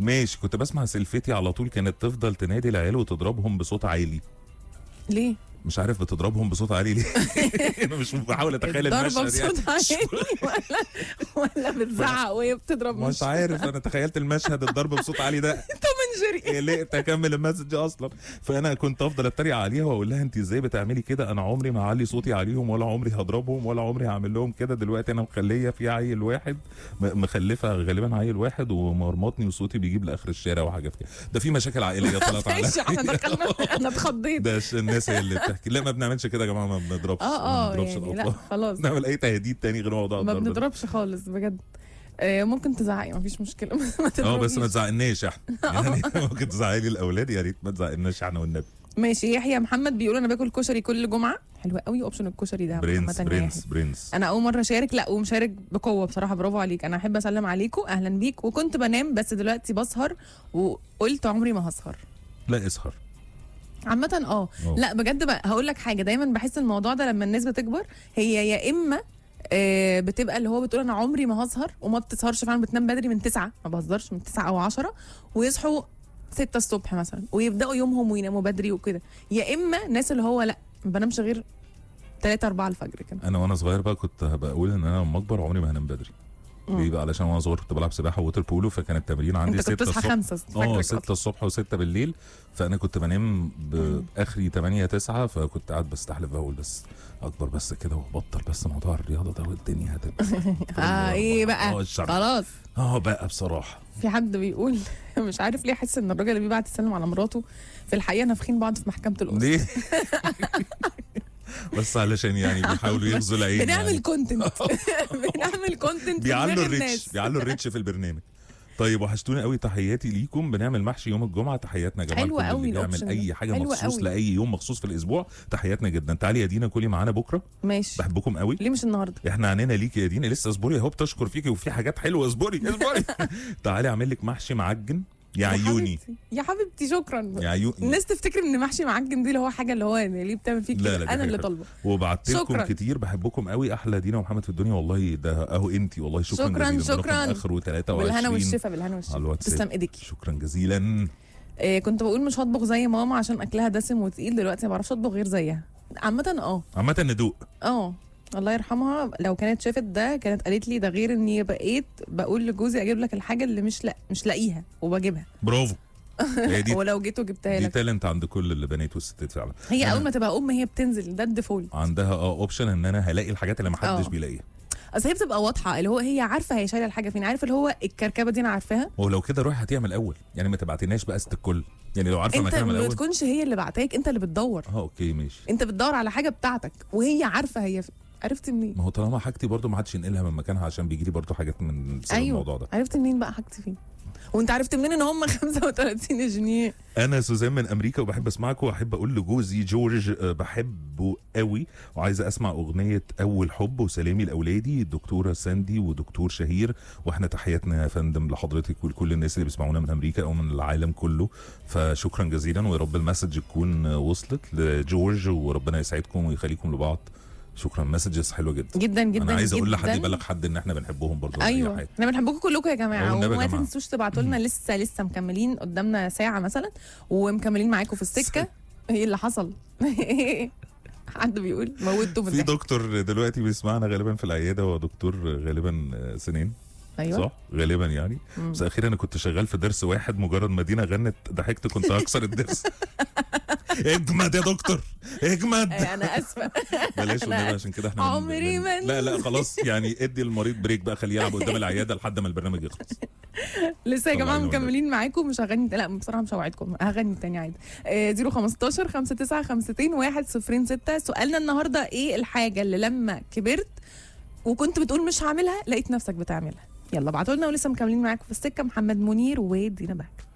ماشي. كنت بسمع سلفتي على طول كانت تفضل تنادي العيال وتضربهم بصوت عالي. ليه؟ مش عارف بتضربهم بصوت عالي ليه. انا مش بحاول اتخيل ضربة المشهد بصوت عالي ولا بتزعق وهي بتضرب؟ مش عارف، انا تخيلت المشهد الضرب بصوت عالي ده. توم اند جيري. قلقت اكمل المسج اصلا. فانا كنت افضل اتريق عليها واقول لها انت ازاي بتعملي كده؟ انا عمري ما هعلي صوتي عليهم ولا عمري هضربهم ولا عمري هعمل لهم كده. دلوقتي انا مخليه في عيل واحد، مخلفه غالبا عيل واحد ومرمطني وصوتي بيجيب لاخر الشارع وحاجه كده. ده في مشاكل عائليه طلعت على احنا دخلنا، انا اتخضيت. ده الناس هي اللي بتحكي. لا ما بنعملش كده يا جماعه، ما بنضربش. ما بنضربش يعني لا الاطفال. خلاص نعمل اي تهديد تاني غير موضوع ما الضرب ده. بنضربش خالص بجد. ممكن تزعقي مفيش مشكله. بس ما تزعقناش احنا يعني. ممكن تزعقي لي الاولاد، يا ريت ما تزعقناش احنا والنبي. ماشي. يحيى محمد بيقول انا باكل كشري كل جمعه. حلو قوي اوبشن الكشري ده. برنس. انا اول مره اشارك، لا ومشارك بقوه بصراحه، برافو عليك. انا احب اسلم عليكم، اهلا بيك. وكنت بنام بس دلوقتي بسهر وقلت عمري ما هسهر. لا اسهر عامه لا بجد بقى هقول لك حاجه، دايما بحس الموضوع ده لما الناس بتكبر هي يا اما بتبقى اللي هو بتقول انا عمري ما هسهر وما بتسهرش فعلا، بتنام بدري من 9، ما بهزرش، من 9 او 10 ويصحوا 6 الصبح مثلا ويبداوا يومهم ويناموا بدري وكده. يا اما ناس اللي هو لا ما بنامش غير 3 4 الفجر كده. انا وانا صغير بقى كنت هبقى اقول ان انا لما اكبر عمري ما هنام بدري. بيبقى علشان وانا صغير كنت بلعب سباحه ووتر بولو، فكان التمرين عندي 6 الصبح. 6 الصبح و6 بالليل، فانا كنت بنام باخري 8 9. فكنت قاعد بستحلف بقول بس اكبر بس كده وبطل بس موضوع الرياضه ده والدنيا هتبقى ايه بقى خلاص بقى بصراحه. في حد بيقول مش عارف ليه حاسس ان الراجل اللي بيبعت يسلم على مراته في الحقيقه نافخين بعض في محكمه الاسره. ليه؟ بس علشان يعني بيحاولوا يغزوا العين. بنعمل كونتنت. بنعمل كونتنت بيعلوا الريتش في البرنامج. طيب وحشتوني قوي، تحياتي ليكم. بنعمل محشي يوم الجمعه، تحياتنا يا جماعه. حلوه قوي. بنعمل اي حاجه مخصوص لاي يوم مخصوص في الاسبوع، تحياتنا جدا. تعالي يا دينا كلي معانا بكره. ماشي. بحبكم قوي. ليه مش النهارده؟ احنا عنينا ليكي يا دينا. لسه اصبري اهو، بتشكر فيكي وفي حاجات حلوه. اصبري. تعالي اعمل لك محشي معجن يا عيوني يا حبيبتي. شكرا يا عيوني. الناس تفتكر ان محشي معجن دي اللي هو حاجه اللي هو ليه بتعمل فيك كده. انا اللي طالبه. وبعت لكم كتير. بحبكم قوي. احلى دينا ومحمد في الدنيا والله. ده اهو انتي والله. شكرا جزيلا. شكرا. اخر 23 بالهنا والشفا. تسلم ايديك. شكرا جزيلا. كنت بقول مش هطبخ زي ماما عشان اكلها دسم وتقيل، دلوقتي ما بعرفش اطبخ غير زيها. عامه ندوق. الله يرحمها لو كانت شافت ده كانت قالت لي ده، غير اني بقيت بقول لجوزي اجيب لك الحاجه اللي مش لاقيها وبجيبها. برافو. ولو جيت وجبتها لك. دي تالنت عند كل البنات والستات فعلا. هي اول ما تبقى هي بتنزل ده الديفولت عندها اوبشن ان انا هلاقي الحاجات اللي ما حدش بيلاقيها. اصل هي بتبقى واضحه اللي هو هي عارفه هي شايله الحاجه فين، عارف اللي هو الكركبه دي انا عارفاها. ولو كده روح هاتيها من الاول، يعني ما تبعتيناش بقى ست الكل. يعني لو عارفه مكانها من الاول انت ما تكونش هي اللي بعتاك، انت اللي بتدور. اوكي ماشي. انت بتدور على حاجه بتاعتك وهي عارفه هي عرفت منين؟ ما هو طالما حاجتي برضو ما حدش ينقلها من مكانها عشان بيجي لي برضو حاجات من بسبب الموضوع ده. عرفت منين بقى حاجتي فين؟ وانت عرفت منين ان هم 35 جنيه؟ انا سوزان من امريكا وبحب اسمعكم، واحب اقول لجوزي جورج بحبه قوي وعايزه اسمع اغنيه اول حب، وسلامي لاولادي الدكتوره ساندي ودكتور شهير. واحنا تحياتنا يا فندم لحضرتك ولكل الناس اللي بيسمعونا من امريكا او من العالم كله. فشكرا جزيلا، ويا رب المسج تكون وصلت لجورج، وربنا يسعدكم ويخليكم لبعض. شكرا. مسجز حلوه جدا جدا جدا. انا عايز اقول لحد يبلغ حد ان احنا بنحبهم برضو. ايوه احنا بنحبكم كلكم يا جماعه، وما تنسوش تبعتوا لنا. لسه مكملين قدامنا ساعه مثلا ومكملين معاكم في السكه. ايه اللي حصل؟ حد بيقول موتوا في دكتور دلوقتي بيسمعنا غالبا في العياده، هو دكتور غالبا سنين. ايوه صح غالبا يعني. بس اخيرا انا كنت شغال في درس واحد، مجرد ما دينا غنت ضحكت كنت هكسر الدرس. اجمد يا دكتور اجمد. انا اسفه. بلاش والنبي عشان كده احنا عمري ما لا خلاص يعني ادي المريض بريك بقى، خليه يلعب قدام العياده لحد ما البرنامج يخلص. لسه يا جماعه مكملين معاكم. مش هغني، لا بصراحه مش هوعدكم، هغني تاني عادي. 015 5952 106. سؤالنا النهارده ايه الحاجه اللي لما كبرت وكنت بتقول مش هعملها لقيت نفسك بتعملها؟ يلا ابعتوا لنا. ولسه مكملين معاكم في السكه محمد منير ودينا بهجت.